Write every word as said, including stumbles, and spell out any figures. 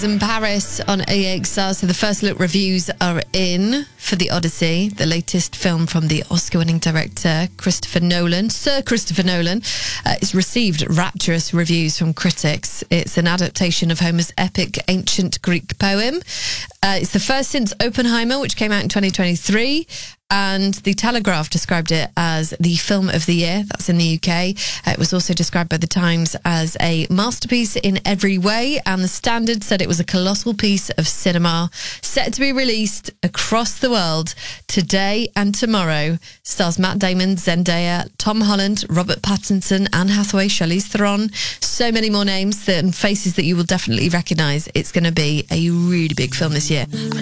In Paris on A X R, so the first look reviews are in for The Odyssey, the latest film from the Oscar-winning director Christopher Nolan. Sir Christopher Nolan. Uh, it's received rapturous reviews from critics. It's an adaptation of Homer's epic ancient Greek poem. Uh, it's the first since Oppenheimer, which came out in twenty twenty-three. And The Telegraph described it as the film of the year. That's in the U K. Uh, it was also described by The Times as a masterpiece in every way. And The Standard said it was a colossal piece of cinema set to be released across the world today and tomorrow. Stars Matt Damon, Zendaya, Tom Holland, Robert Pattinson, Anne Hathaway, Charlize Theron. So many more names and faces that you will definitely recognise. It's going to be a really big film this year.